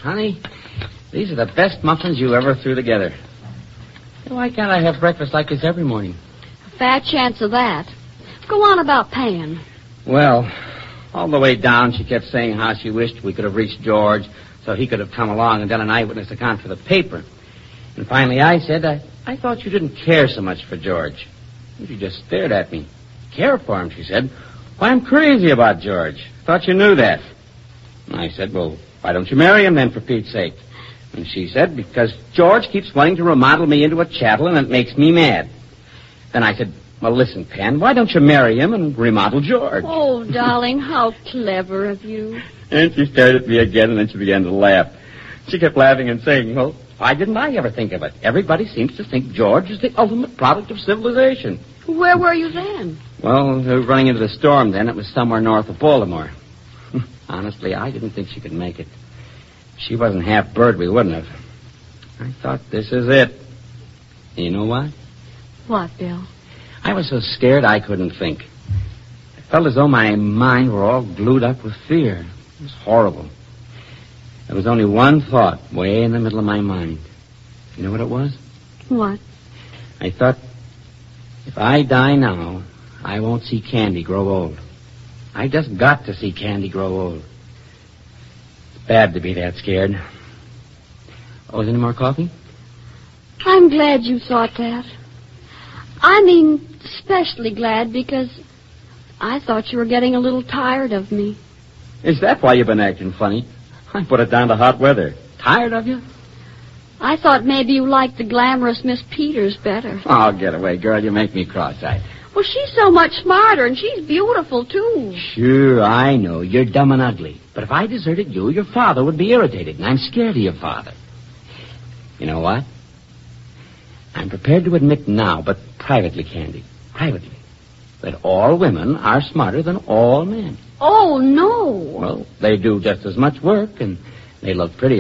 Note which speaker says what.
Speaker 1: Honey, these are the best muffins you ever threw together. Why can't I have breakfast like this every morning?
Speaker 2: A fat chance of that. Go on about paying.
Speaker 1: Well, all the way down, she kept saying how she wished we could have reached George so he could have come along and done an eyewitness account for the paper. And finally I said, I thought you didn't care so much for George. And she just stared at me. Care for him, she said. Why, I'm crazy about George. Thought you knew that. And I said, well, why don't you marry him then, for Pete's sake? And she said, because George keeps wanting to remodel me into a chattel, and it makes me mad. Then I said, well, listen, Pen, why don't you marry him and remodel George?
Speaker 2: Oh, darling, how clever of you.
Speaker 1: And she stared at me again, and then she began to laugh. She kept laughing and saying, well, why didn't I ever think of it? Everybody seems to think George is the ultimate product of civilization.
Speaker 2: Where were you then?
Speaker 1: Well, we were running into the storm then. It was somewhere north of Baltimore. Honestly, I didn't think she could make it. If she wasn't half bird, we wouldn't have. I thought, this is it. And you know what?
Speaker 2: What, Bill?
Speaker 1: I was so scared I couldn't think. I felt as though my mind were all glued up with fear. It was horrible. There was only one thought way in the middle of my mind. You know what it was?
Speaker 2: What?
Speaker 1: I thought, if I die now, I won't see Candy grow old. I just got to see Candy grow old. It's bad to be that scared. Oh, is any more coffee?
Speaker 2: I'm glad you thought that. I mean, especially glad because I thought you were getting a little tired of me.
Speaker 1: Is that why you've been acting funny? I put it down to hot weather. Tired of you?
Speaker 2: I thought maybe you liked the glamorous Miss Peters better.
Speaker 1: Oh, get away, girl. You make me cross-eyed.
Speaker 2: Well, she's so much smarter, and she's beautiful, too.
Speaker 1: Sure, I know. You're dumb and ugly. But if I deserted you, your father would be irritated, and I'm scared of your father. You know what? I'm prepared to admit now, but privately, Candy, privately, that all women are smarter than all men.
Speaker 2: Oh, no.
Speaker 1: Well, they do just as much work, and they look pretty